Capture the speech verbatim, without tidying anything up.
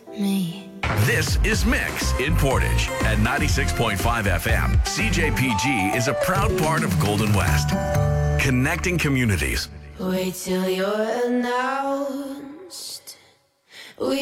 me. This is Mix in Portage at ninety-six point five F M. C J P G is a proud part of Golden West, connecting communities. Wait till you're announced.